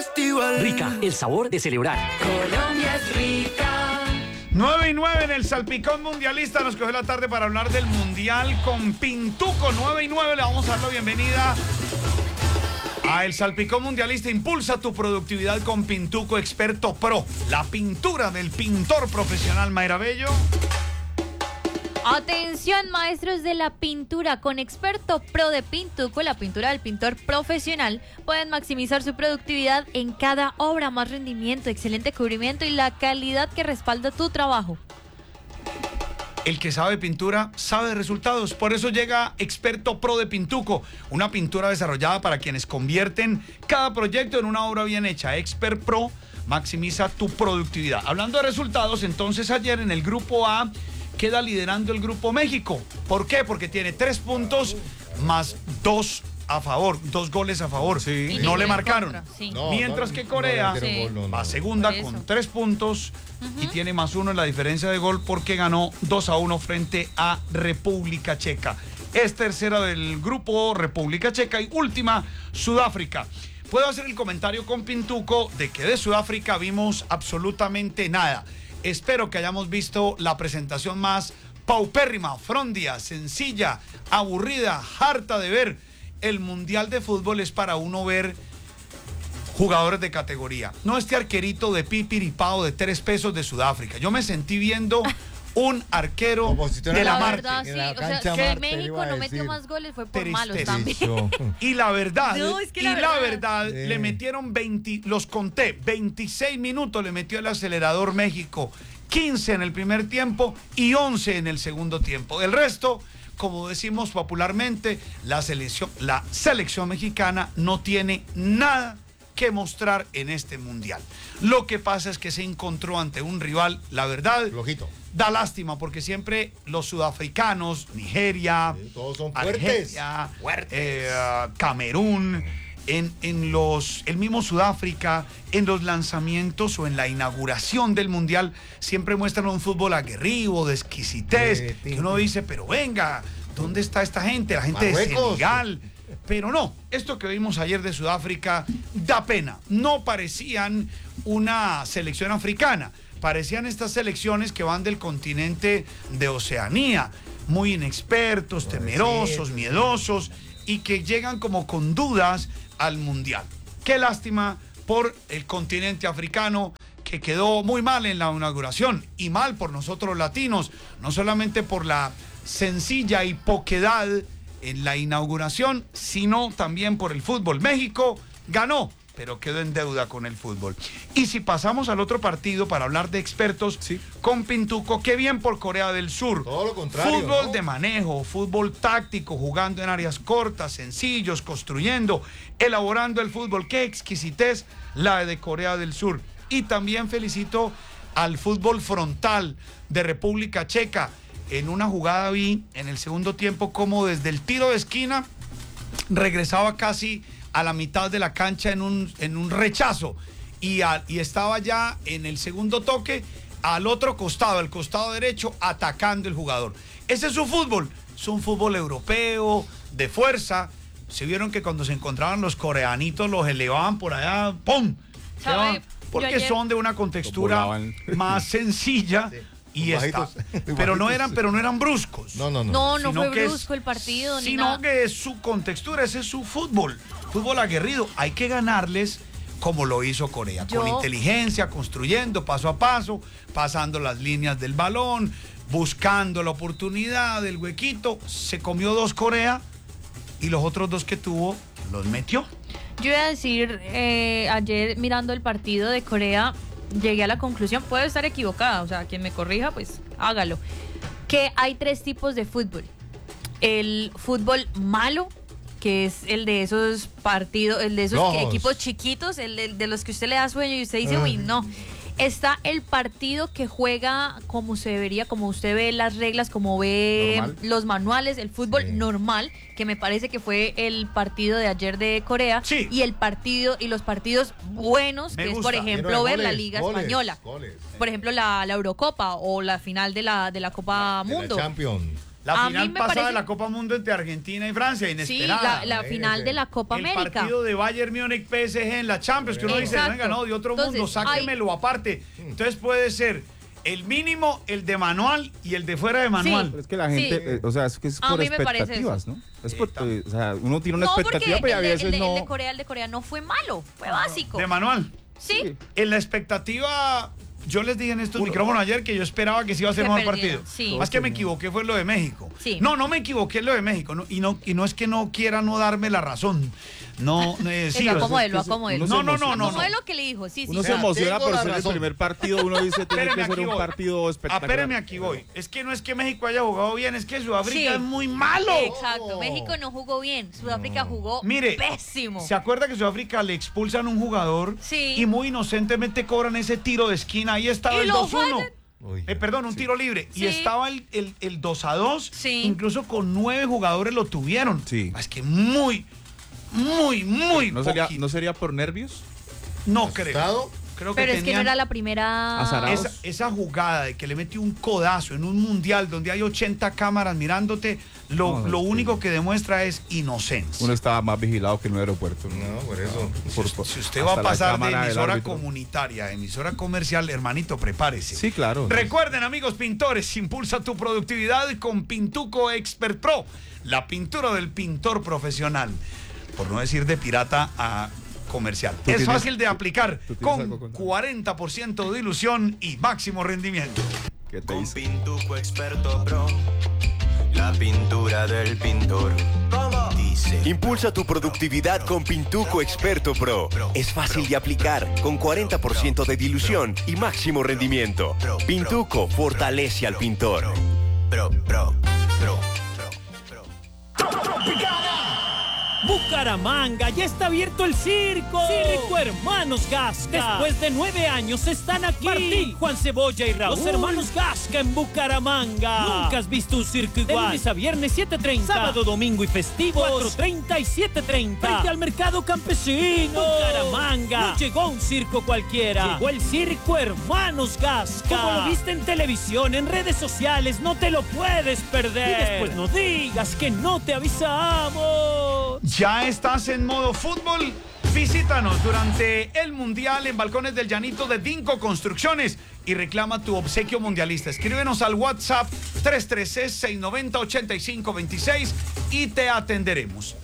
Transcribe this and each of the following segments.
festival. Rica, el sabor de celebrar. Colombia es rica. 9:09 en el Salpicón Mundialista. Nos cogió la tarde para hablar del Mundial con Pintuco. 9:09, le vamos a dar la bienvenida a el Salpicón Mundialista. Impulsa tu productividad con Pintuco Experto Pro. La pintura del pintor profesional. Mayra Bello. Atención, maestros de la pintura. Con Experto Pro de Pintuco, la pintura del pintor profesional, pueden maximizar su productividad en cada obra, más rendimiento, excelente cubrimiento y la calidad que respalda tu trabajo. El que sabe pintura, sabe de resultados. Por eso llega Experto Pro de Pintuco, una pintura desarrollada para quienes convierten cada proyecto en una obra bien hecha. Expert Pro maximiza tu productividad. Hablando de resultados, entonces ayer en el Grupo A queda liderando el Grupo México. ¿Por qué? Porque tiene 3 puntos más 2 a favor, 2 goles a favor. Sí. No le marcaron. Sí. Mientras que Corea va segunda con 3 puntos y tiene más 1 en la diferencia de gol porque ganó 2-1 frente a República Checa. Es tercera del grupo República Checa y última Sudáfrica. Puedo hacer el comentario con Pintuco de que de Sudáfrica vimos absolutamente nada. Espero que hayamos visto la presentación más paupérrima, frondia, sencilla, aburrida, harta de ver. El Mundial de Fútbol es para uno ver jugadores de categoría. No este arquerito de pipiripao de 3 pesos de Sudáfrica. Yo me sentí viendo un arquero de la Marte. Verdad, sí. O sea, que México no metió más goles fue por malos también. Y la verdad, no, es que la verdad le metieron 20, los conté, 26 minutos le metió el acelerador México, 15 en el primer tiempo y 11 en el segundo tiempo. El resto, como decimos popularmente, la selección mexicana no tiene nada que mostrar en este mundial. Lo que pasa es que se encontró ante un rival, la verdad, flojito. Da lástima porque siempre los sudafricanos, Nigeria, todos son fuertes, Camerún, el mismo Sudáfrica, en los lanzamientos o en la inauguración del mundial, siempre muestran un fútbol aguerrido, de exquisitez, que uno dice, pero venga, ¿dónde está esta gente? La gente Marruecos. de Senegal. Pero no, esto que vimos ayer de Sudáfrica da pena. No parecían una selección africana. Parecían estas selecciones que van del continente de Oceanía, muy inexpertos, temerosos, miedosos y que llegan como con dudas al Mundial. Qué lástima por el continente africano que quedó muy mal en la inauguración y mal por nosotros latinos, no solamente por la sencilla y poquedad en la inauguración, sino también por el fútbol. México ganó, pero quedó en deuda con el fútbol. Y si pasamos al otro partido para hablar de expertos, con Pintuco, qué bien por Corea del Sur. Todo lo contrario. Fútbol ¿no? de manejo, fútbol táctico, jugando en áreas cortas, sencillos, construyendo, elaborando el fútbol. Qué exquisitez la de Corea del Sur. Y también felicito al fútbol frontal de República Checa. En una jugada vi en el segundo tiempo como desde el tiro de esquina regresaba casi a la mitad de la cancha en un rechazo y estaba ya en el segundo toque al otro costado, el costado derecho, atacando el jugador. Ese es su fútbol, es un fútbol europeo, de fuerza. Se vieron que cuando se encontraban los coreanitos los elevaban por allá, ¡pum! Porque son de una contextura más sencilla. Sí. Y está. Pero no eran bruscos. No fue brusco el partido, sino que es su contextura, ese es su fútbol aguerrido. Hay que ganarles como lo hizo Corea, con inteligencia, construyendo paso a paso, pasando las líneas del balón, buscando la oportunidad, el huequito. Se comió 2 Corea y los otros 2 que tuvo los metió. Yo iba a decir, ayer mirando el partido de Corea, llegué a la conclusión, puedo estar equivocada, o sea, quien me corrija, pues hágalo, que hay 3 tipos de fútbol. El fútbol malo, que es el de esos partidos, el de esos equipos chiquitos, el de los que usted le da sueño y usted dice, uy, no. Está el partido que juega como se debería, como usted ve las reglas, como ve los manuales, el fútbol normal, que me parece que fue el partido de ayer de Corea, y el partido y los partidos buenos, que es por ejemplo ver la Liga Española, por ejemplo la Eurocopa o la final de la Copa Mundo. La Champions. La A final mí me pasada parece- de la Copa Mundo entre Argentina y Francia, Sí, inesperada. la final de la Copa el América. partido de Bayern Múnich PSG en la Champions, que uno dice, Exacto. venga, no, de otro Entonces, mundo, sáquemelo aparte. Entonces puede ser el mínimo, el de manual y el de fuera de manual. Pero es que la gente, Sí. o sea, es que es A por mí me parece expectativas, ¿no? Es por, también. o sea, uno tiene una No, porque expectativa, pero a veces el de no. Corea no fue malo, fue básico. De manual. Sí. En la expectativa, yo les dije en estos micrófonos ayer que yo esperaba que se iba a ser Que mejor perdieran, partido. sí. Más que me equivoqué fue lo de México. Sí. No me equivoqué en lo de México. Y no es que no quiera no darme la razón. No, sí, Eso, acomódelo, acomódelo. uno se No. Acomódelo lo que le dijo, sí, sí. Uno sí. se emociona tengo por la ser el razón. primer partido, uno dice, tiene Espéreme, que ser aquí un voy. partido espectacular. Espéreme, aquí voy. Es que no es que México haya jugado bien, es que Sudáfrica Sí. es muy malo. Exacto, México no jugó bien, Sudáfrica jugó Mire, pésimo. ¿se acuerda que Sudáfrica le expulsan a un jugador? Sí. Y muy inocentemente cobran ese tiro de esquina. Ahí estaba Y el lo 2-1. fallan. Perdón, un tiro libre. Sí. Y estaba el 2-2. Sí. Incluso con 9 jugadores lo tuvieron. Sí. Es que muy ¿No sería por nervios? No creo. ¿Asustado? Creo que Pero es que no tenían era la primera. Azarados. esa jugada de que le metió un codazo en un mundial donde hay 80 cámaras mirándote, lo No, es único que demuestra es inocencia. Uno estaba más vigilado que en un aeropuerto. No, por eso. Si usted va hasta a la pasar de cámara del emisora árbitro. comunitaria a emisora comercial, hermanito, prepárese. Sí, claro. Recuerden, amigos pintores, impulsa tu productividad con Pintuco Expert Pro, la pintura del pintor profesional, por no decir de pirata a comercial. Es tienes- fácil de aplicar tú tienes algo con contra- 40% de ilusión y máximo rendimiento. ¿Qué te Con dice? Pintuco Experto Pro, la pintura del pintor. Dice. Impulsa tu productividad con Pintuco Experto Pro. Es fácil de aplicar, con 40% de dilución y máximo rendimiento. Pintuco fortalece al pintor. Pro. Bucaramanga, ya está abierto el circo. Circo Hermanos Gasca. Después de 9 años están aquí. Martín, Juan Cebolla y Raúl. Los hermanos Gasca en Bucaramanga. Nunca has visto un circo igual. De lunes a viernes 7:30. Sábado, domingo y festivos 4:30 y 7:30. Frente al mercado campesino. Bucaramanga. No llegó un circo cualquiera. Llegó el Circo Hermanos Gasca. Como lo viste en televisión, en redes sociales, no te lo puedes perder. Y después no digas que no te avisamos. ¿Ya estás en modo fútbol? Visítanos durante el Mundial en Balcones del Llanito de Dinco Construcciones y reclama tu obsequio mundialista. Escríbenos al WhatsApp 313-690-8526 y te atenderemos.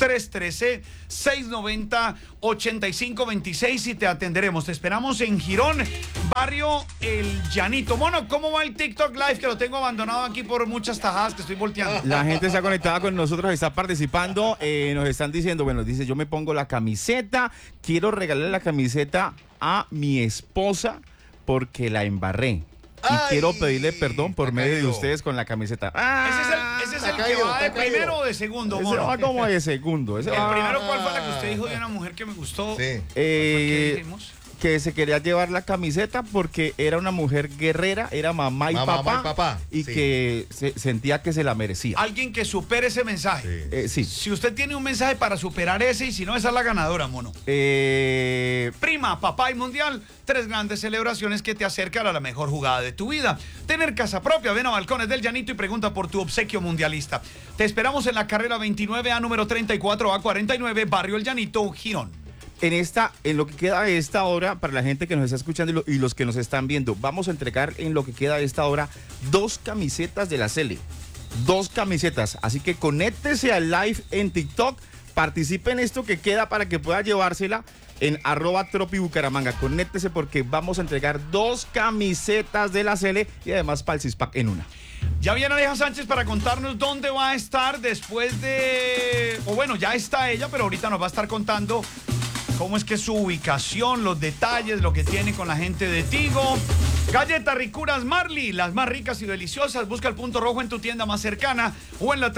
313-690-8526 y te atenderemos. Te esperamos en Girón, barrio El Llanito. Mono, ¿cómo va el TikTok Live? Que lo tengo abandonado aquí por muchas tajadas que estoy volteando. La gente está conectada con nosotros, está participando, nos están diciendo, bueno, dice, yo me pongo la camiseta, quiero regalarle la camiseta a mi esposa porque la embarré. Y Ay, quiero pedirle perdón por está medio de caído. ustedes con la camiseta. Ese es Está el que caído, va de está caído. primero o de segundo, Ese mono. va como de segundo. Ese El va- primero, ¿cuál fue la que usted dijo de una mujer que me gustó? Sí. ¿Qué Eh, dijimos? que se quería llevar la camiseta porque era una mujer guerrera, era mamá y papá, y sí. que sentía que se la merecía. Alguien que supere ese mensaje. Sí. Sí. Si usted tiene un mensaje para superar ese, y si no, esa es la ganadora, mono. Prima, papá y mundial, 3 grandes celebraciones que te acercan a la mejor jugada de tu vida. Tener casa propia, ven a Balcones del Llanito y pregunta por tu obsequio mundialista. Te esperamos en la carrera 29A, número 34A49, Barrio El Llanito, Girón. En lo que queda de esta hora, para la gente que nos está escuchando y los que nos están viendo, vamos a entregar en lo que queda de esta hora 2 camisetas de la Cele. 2 camisetas. Así que conéctese al live en TikTok, participe en esto que queda para que pueda llevársela en @tropibucaramanga. Conéctese porque vamos a entregar 2 camisetas de la Cele y además para el Cispac en una. Ya viene Aleja Sánchez para contarnos dónde va a estar después de... O bueno, ya está ella, pero ahorita nos va a estar contando cómo es que es su ubicación, los detalles, lo que tiene con la gente de Tigo. Galletas Ricuras Marley, las más ricas y deliciosas. Busca el punto rojo en tu tienda más cercana o en la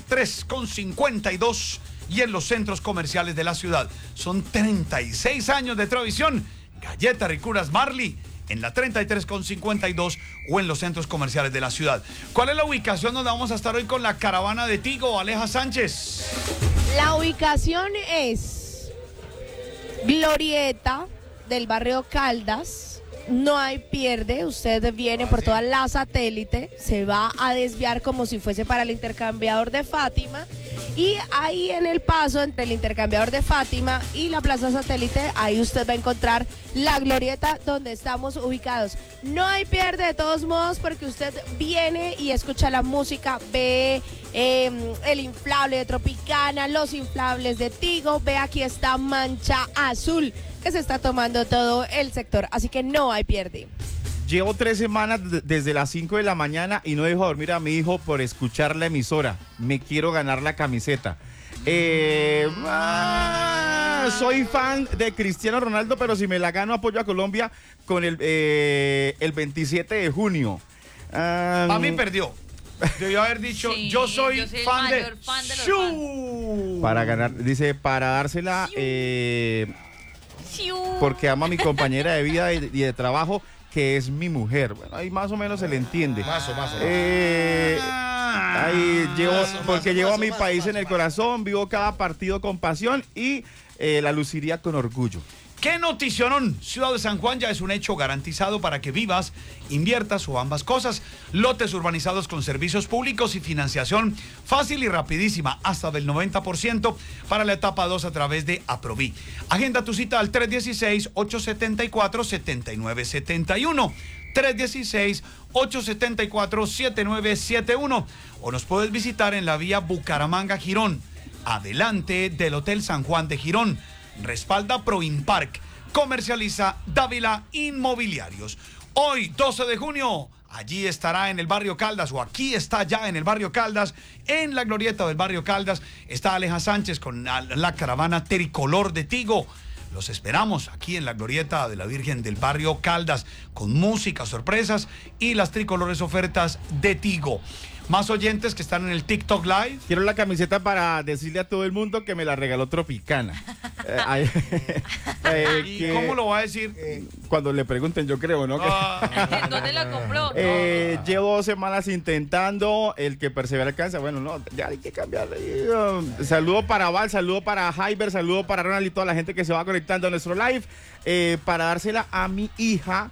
33,52 y en los centros comerciales de la ciudad. Son 36 años de tradición. Galletas Ricuras Marley en la 33,52 o en los centros comerciales de la ciudad. ¿Cuál es la ubicación donde vamos a estar hoy con la caravana de Tigo, Aleja Sánchez? La ubicación es Glorieta del barrio Caldas, no hay pierde, usted viene por toda la satélite, se va a desviar como si fuese para el intercambiador de Fátima y ahí en el paso entre el intercambiador de Fátima y la Plaza Satélite, ahí usted va a encontrar la glorieta donde estamos ubicados. No hay pierde de todos modos porque usted viene y escucha la música, ve el inflable de Tropicana, los inflables de Tigo, ve aquí está Mancha Azul que se está tomando todo el sector, así que no hay pierde. Llevo 3 semanas desde las 5 de la mañana y no dejo dormir a mi hijo por escuchar la emisora. Me quiero ganar la camiseta. Soy fan de Cristiano Ronaldo, pero si me la gano apoyo a Colombia con el 27 de junio. A mí perdió. Debió haber dicho, Sí, yo soy el fan mayor de... fan de los ¡Shuu! Para ganar, dice, para dársela, porque ama a mi compañera de vida y de trabajo, que es mi mujer. Bueno, ahí más o menos se le entiende. Ahí llevo a mi país en el corazón, vivo cada partido con pasión y la luciría con orgullo. ¡Qué noticionón! Ciudad de San Juan ya es un hecho garantizado para que vivas, inviertas o ambas cosas. Lotes urbanizados con servicios públicos y financiación fácil y rapidísima, hasta del 90% para la etapa 2 a través de Aproví. Agenda tu cita al 316-874-7971. 316-874-7971. O nos puedes visitar en la vía Bucaramanga-Girón, adelante del Hotel San Juan de Girón. Respalda Proinpark. Comercializa Dávila Inmobiliarios. Hoy, 12 de junio, allí estará en el barrio Caldas, o aquí está ya en el barrio Caldas, en la glorieta del barrio Caldas, está Aleja Sánchez con la caravana tricolor de Tigo. Los esperamos aquí en la glorieta de la Virgen del barrio Caldas, con música, sorpresas y las tricolores ofertas de Tigo. Más oyentes que están en el TikTok Live. Quiero la camiseta para decirle a todo el mundo que me la regaló Tropicana. ¿Y cómo lo va a decir? Cuando le pregunten, yo creo, ¿no? ¿Dónde la compró? Llevo 2 semanas intentando, el que persevera alcanza. Bueno, no, ya hay que cambiar. Saludo para Val, saludo para Jaiber, saludo para Ronald y toda la gente que se va conectando a nuestro live. Para dársela a mi hija.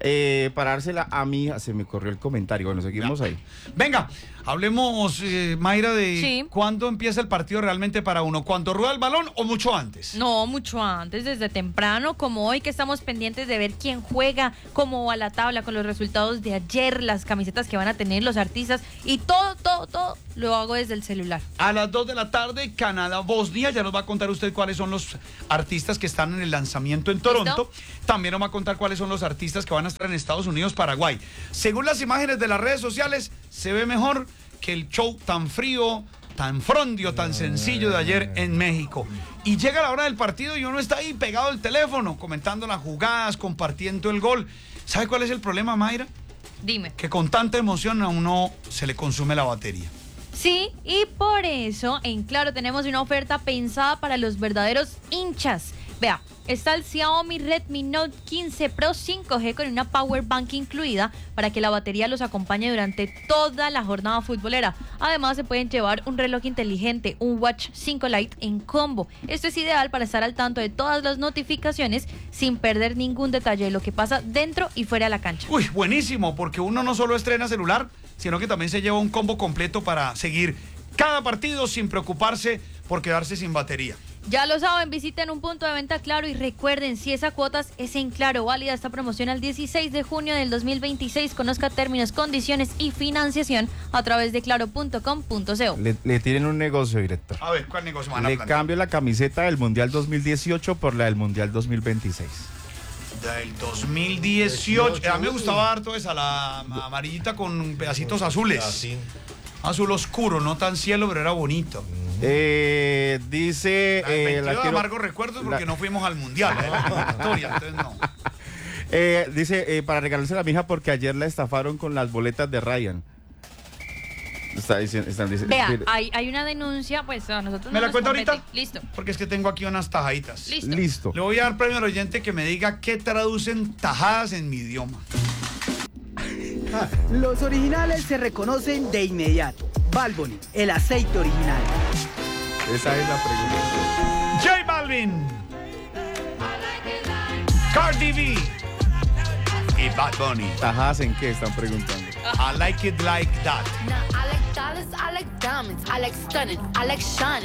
Se me corrió el comentario. Bueno, seguimos ahí. Venga, hablemos, Mayra, de Sí. cuándo empieza el partido realmente para uno. ¿Cuándo rueda el balón o mucho antes? No, mucho antes, desde temprano, como hoy que estamos pendientes de ver quién juega, cómo va la tabla con los resultados de ayer, las camisetas que van a tener los artistas y todo lo hago desde el celular. A las 2 de la tarde, Canadá-Bosnia. Ya nos va a contar usted cuáles son los artistas que están en el lanzamiento en Toronto. También nos va a contar cuáles son los artistas que van a estar en Estados Unidos, Paraguay. Según las imágenes de las redes sociales, se ve mejor que el show tan frío, tan frondio, tan sencillo de ayer en México. Y llega la hora del partido y uno está ahí pegado al teléfono, comentando las jugadas, compartiendo el gol. ¿Sabe cuál es el problema, Mayra? Dime. Que con tanta emoción a uno se le consume la batería. Sí, y por eso en Claro tenemos una oferta pensada para los verdaderos hinchas. Vea, está el Xiaomi Redmi Note 15 Pro 5G con una Power Bank incluida para que la batería los acompañe durante toda la jornada futbolera. Además, se pueden llevar un reloj inteligente, un Watch 5 Lite en combo. Esto es ideal para estar al tanto de todas las notificaciones sin perder ningún detalle de lo que pasa dentro y fuera de la cancha. Uy, buenísimo, porque uno no solo estrena celular, sino que también se lleva un combo completo para seguir cada partido sin preocuparse por quedarse sin batería. Ya lo saben, visiten un punto de venta Claro y recuerden, si es a cuotas, es en Claro. Válida esta promoción al 16 de junio del 2026. Conozca términos, condiciones y financiación a través de claro.com.co. Le tienen un negocio, director. A ver, ¿cuál negocio van a Le plantear? cambio la camiseta del Mundial 2018 por la del Mundial 2026. Del 2018. A mí me gustaba harto esa, la amarillita con pedacitos azules. Azul oscuro, no tan cielo, pero era bonito. Dice... La amargos recuerdos porque no fuimos al mundial, la historia, entonces no. Dice, para regalársela a mi hija porque ayer la estafaron con las boletas de Ryan. Están diciendo... Vea, hay una denuncia, pues a nosotros ¿Me no la nos cuenta compete. ahorita? Listo. Porque es que tengo aquí unas tajaditas. Listo. Le voy a dar premio al oyente que me diga qué traducen tajadas en mi idioma. Los originales se reconocen de inmediato. Balboni, el aceite original. Esa es la pregunta. J Balvin, Cardi B, y Bad Bunny. Tajas en qué están preguntando. I like it like that. Now I like dollars, I like diamonds, I like stunning, I like shining.